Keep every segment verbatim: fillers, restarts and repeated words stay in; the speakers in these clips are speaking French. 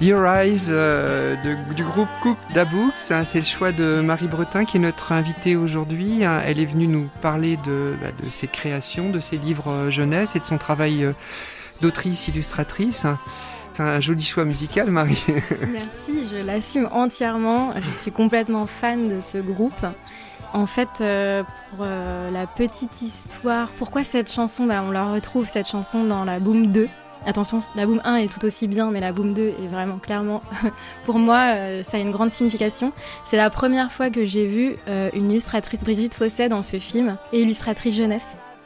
Your Eyes euh, de, du groupe Cook Da Books, hein, c'est le choix de Marie Bretin qui est notre invitée aujourd'hui. Hein. Elle est venue nous parler de, bah, de ses créations, de ses livres euh, jeunesse et de son travail euh, d'autrice illustratrice. Hein. C'est un joli choix musical, Marie. Merci, je l'assume entièrement. Je suis complètement fan de ce groupe. En fait, euh, pour euh, la petite histoire, pourquoi cette chanson, bah, on la retrouve cette chanson dans la Boom deux. Attention, la Boom un est tout aussi bien, mais la Boom deux est vraiment clairement, pour moi, euh, ça a une grande signification. C'est la première fois que j'ai vu euh, une illustratrice, Brigitte Fosset, dans ce film, et illustratrice jeunesse.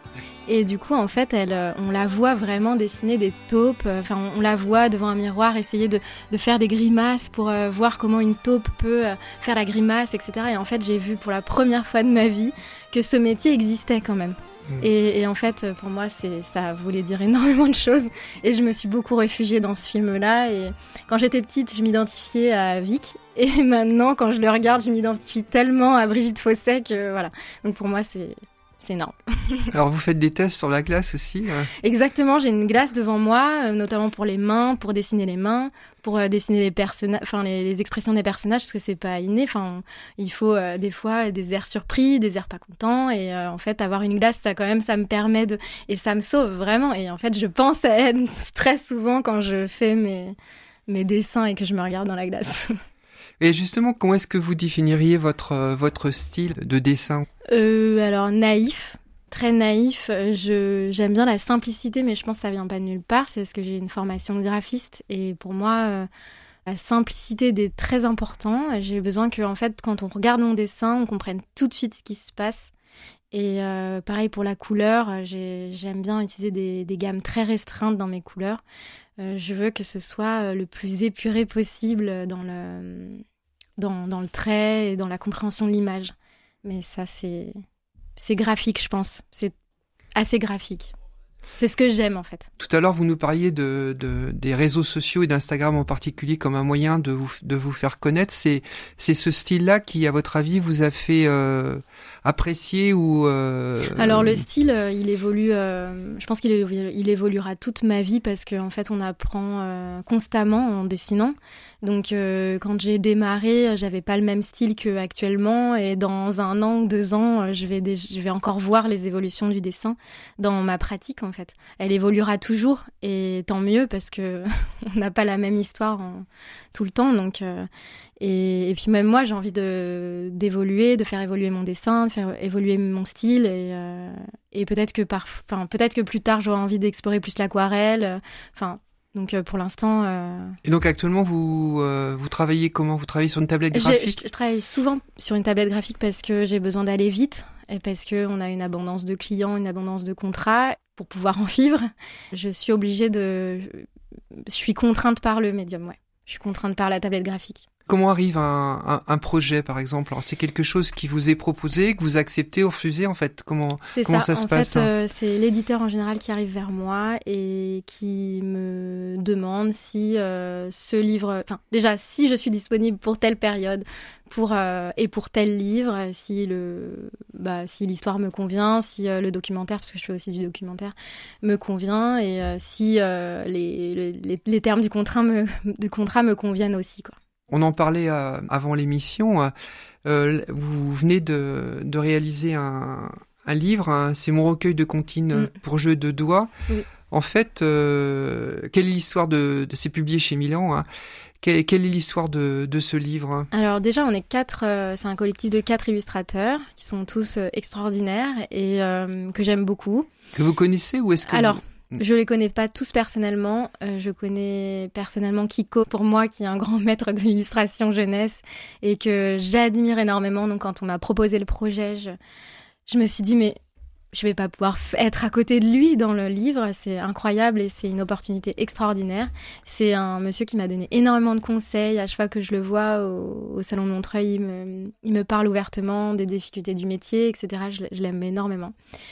Et du coup, en fait, elle, on la voit vraiment dessiner des taupes. Enfin, on, on la voit devant un miroir essayer de, de faire des grimaces pour euh, voir comment une taupe peut euh, faire la grimace, et cetera. Et en fait, j'ai vu pour la première fois de ma vie que ce métier existait quand même. Mmh. Et, et en fait, pour moi, c'est, ça voulait dire énormément de choses. Et je me suis beaucoup réfugiée dans ce film-là. Et quand j'étais petite, je m'identifiais à Vic. Et maintenant, quand je le regarde, je m'identifie tellement à Brigitte Fosset que voilà. Donc pour moi, c'est... C'est énorme. Alors, vous faites des tests sur la glace aussi hein? Exactement, j'ai une glace devant moi, euh, notamment pour les mains, pour dessiner les mains, pour euh, dessiner les, personna- enfin, les, les expressions des personnages, parce que c'est pas inné. Enfin, il faut euh, des fois des airs surpris, des airs pas contents. Et euh, en fait, avoir une glace, ça quand même, ça me permet de... Et ça me sauve vraiment. Et en fait, je pense à elle très souvent quand je fais mes, mes dessins et que je me regarde dans la glace. Et justement, comment est-ce que vous définiriez votre, euh, votre style de dessin ? euh, Alors, naïf, très naïf. Je, j'aime bien la simplicité, mais je pense que ça vient pas de nulle part. C'est parce que j'ai une formation de graphiste. Et pour moi, euh, la simplicité est très important. J'ai besoin que, en fait, quand on regarde mon dessin, on comprenne tout de suite ce qui se passe. Et euh, pareil pour la couleur, j'ai, j'aime bien utiliser des, des gammes très restreintes dans mes couleurs. Euh, je veux que ce soit le plus épuré possible dans le, dans, dans le trait et dans la compréhension de l'image. Mais ça, c'est, c'est graphique, je pense. C'est assez graphique. C'est ce que j'aime, en fait. Tout à l'heure, vous nous parliez de, de, des réseaux sociaux et d'Instagram en particulier comme un moyen de vous, de vous faire connaître. C'est, c'est ce style-là qui, à votre avis, vous a fait euh, apprécier ou... Euh... Alors, le style, euh, il évolue... Euh, je pense qu'il évolue, il évoluera toute ma vie parce qu'en fait, on apprend euh, constamment en dessinant. Donc, euh, quand j'ai démarré, j'avais pas le même style qu'actuellement. Et dans un an ou deux ans, je vais, des, je vais encore voir les évolutions du dessin dans ma pratique, en fait. Elle évoluera toujours. Et tant mieux parce que on n'a pas la même histoire en, tout le temps. Donc, euh, et, et puis même moi, j'ai envie de, d'évoluer, de faire évoluer mon dessin, de faire évoluer mon style. Et, euh, et peut-être, que par, peut-être que plus tard, j'aurai envie d'explorer plus l'aquarelle. Enfin... Donc euh, pour l'instant... Euh... Et donc actuellement, vous, euh, vous travaillez comment ? Vous travaillez sur une tablette graphique ? Je, je travaille souvent sur une tablette graphique parce que j'ai besoin d'aller vite et parce qu'on a une abondance de clients, une abondance de contrats. Pour pouvoir en vivre, je suis obligée de... Je suis contrainte par le médium, ouais. Je suis contrainte par la tablette graphique. Comment arrive un, un, un projet, par exemple ? Alors, c'est quelque chose qui vous est proposé, que vous acceptez ou refusez, en fait ? Comment, c'est comment ça, ça se en passe fait, euh, c'est l'éditeur en général qui arrive vers moi et qui me demande si euh, ce livre... Enfin, déjà, si je suis disponible pour telle période pour, euh, et pour tel livre, si, le, bah, si l'histoire me convient, si euh, le documentaire, parce que je fais aussi du documentaire, me convient et euh, si euh, les, les, les termes du contrat me, du contrat me conviennent aussi, quoi. On en parlait euh, avant l'émission. Euh, vous venez de, de réaliser un, un livre, hein, c'est mon recueil de comptines mm. pour jeux de doigts. Oui. En fait, euh, quelle est l'histoire de, de c'est publié chez Milan hein, quelle, quelle est l'histoire de, de ce livre hein Alors déjà, on est quatre. Euh, c'est un collectif de quatre illustrateurs qui sont tous euh, extraordinaires et euh, que j'aime beaucoup. Que vous connaissez ou est-ce que Alors. vous... Je les connais pas tous personnellement. Euh, je connais personnellement Kiko, pour moi, qui est un grand maître de l'illustration jeunesse et que j'admire énormément. Donc, quand on m'a proposé le projet, je, je me suis dit, mais je vais pas pouvoir être à côté de lui dans le livre. C'est incroyable et c'est une opportunité extraordinaire. C'est un monsieur qui m'a donné énormément de conseils. À chaque fois que je le vois au, au Salon de Montreuil, il me, il me parle ouvertement des difficultés du métier, et cetera. Je, je l'aime énormément.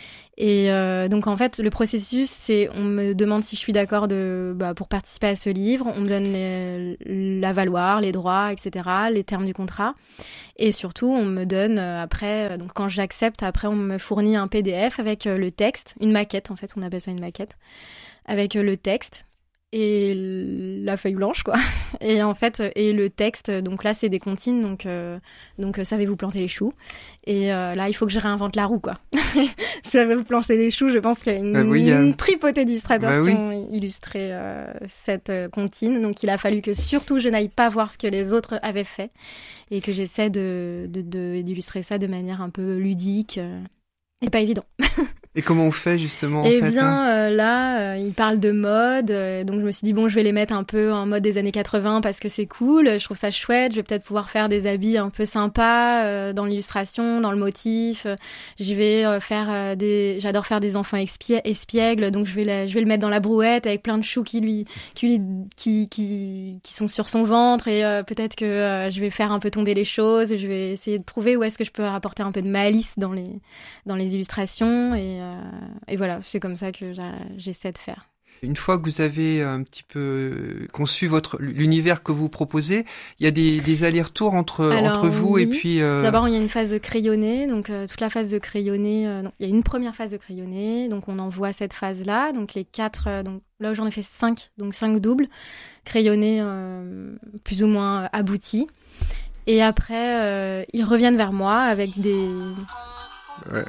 Et euh, donc en fait le processus c'est on me demande si je suis d'accord de bah, pour participer à ce livre, on me donne les, l'avaloir, les droits, et cetera, les termes du contrat et surtout on me donne euh, après donc quand j'accepte après on me fournit un P D F avec euh, le texte, une maquette en fait on appelle ça une maquette avec euh, le texte et la feuille blanche, quoi. Et en fait, et le texte, donc là, c'est des comptines, donc, euh, donc euh, savez-vous planter les choux. Et euh, là, il faut que je réinvente la roue, quoi. Savez-vous planter les choux, je pense qu'il y a une, euh, oui, il y a... une tripotée d'illustrateurs bah, qui oui. ont illustré euh, cette euh, comptine. Donc, il a fallu que surtout je n'aille pas voir ce que les autres avaient fait et que j'essaie de, de, de, d'illustrer ça de manière un peu ludique. Euh, et pas évident. Et comment on fait justement en Eh fait, bien hein euh, là, euh, il parle de mode, euh, donc je me suis dit bon, je vais les mettre un peu en mode des années quatre-vingts parce que c'est cool, je trouve ça chouette, je vais peut-être pouvoir faire des habits un peu sympas euh, dans l'illustration, dans le motif. Euh, je vais euh, faire euh, des, j'adore faire des enfants expie- espiègles, donc je vais la, je vais le mettre dans la brouette avec plein de choux qui lui, qui lui, qui qui qui sont sur son ventre et euh, peut-être que euh, je vais faire un peu tomber les choses, je vais essayer de trouver où est-ce que je peux apporter un peu de malice dans les dans les illustrations et Euh, et voilà, c'est comme ça que j'essaie de faire. Une fois que vous avez un petit peu conçu votre l'univers que vous proposez, il y a des, des allers-retours entre Alors, entre vous oui. et puis. Euh... D'abord, il y a une phase de crayonné, donc euh, toute la phase de crayonné. Euh, non, il y a une première phase de crayonné, donc on envoie cette phase-là, donc les quatre. Euh, donc là, j'en ai fait cinq, donc cinq doubles crayonnés euh, plus ou moins aboutis. Et après, euh, ils reviennent vers moi avec des. Ouais.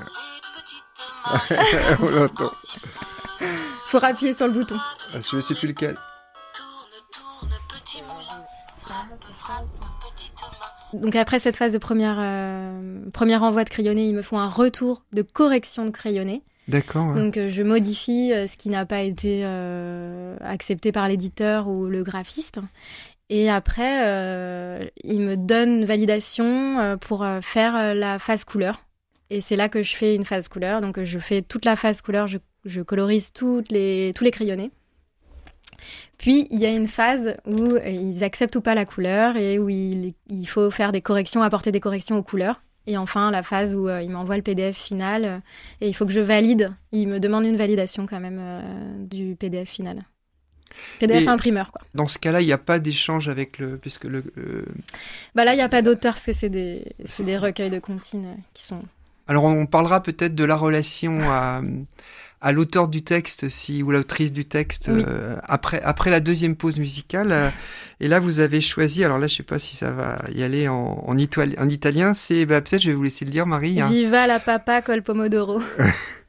On l'entend. Faut appuyer sur le bouton. Ah, je ne sais plus lequel. Donc après cette phase de première, euh, premier envoi de crayonné, ils me font un retour de correction de crayonné. D'accord. Ouais. Donc euh, je modifie euh, ce qui n'a pas été euh, accepté par l'éditeur ou le graphiste. Et après, euh, ils me donnent validation euh, pour euh, faire euh, la phase couleur. Et c'est là que je fais une phase couleur. Donc, je fais toute la phase couleur, je, je colorise toutes les, tous les crayonnés. Puis, il y a une phase où ils acceptent ou pas la couleur et où il, il faut faire des corrections, apporter des corrections aux couleurs. Et enfin, la phase où euh, ils m'envoient le P D F final euh, et il faut que je valide. Ils me demandent une validation quand même euh, du P D F final. P D F et imprimeur, quoi. Dans ce cas-là, il n'y a pas d'échange avec le... Puisque le, le... Bah là, il n'y a pas d'auteur parce que c'est des, c'est des recueils de comptines qui sont... Alors, on parlera peut-être de la relation à, à l'auteur du texte si, ou l'autrice du texte oui. euh, après, après la deuxième pause musicale. Euh, et là, vous avez choisi, alors là, je ne sais pas si ça va y aller en, en, itali- en italien, c'est, bah, peut-être je vais vous laisser le dire, Marie. Hein. Viva la papa col pomodoro.